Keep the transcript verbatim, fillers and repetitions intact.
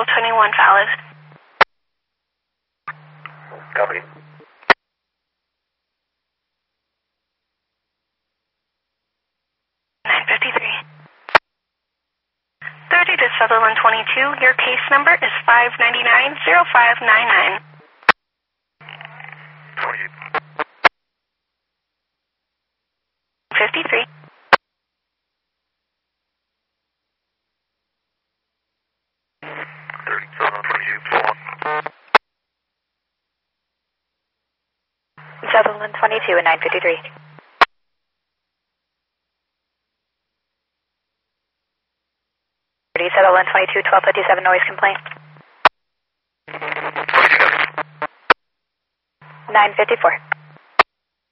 twelve twenty-one valid. Copy. nine fifty-three. thirty to Sutherland twenty-two. Your case number is five ninety-nine oh five nine nine. fifty-three. Sutherland twenty-two and nine fifty-three. Sutherland twenty-two, twelve fifty-seven noise complaint. nine fifty-four.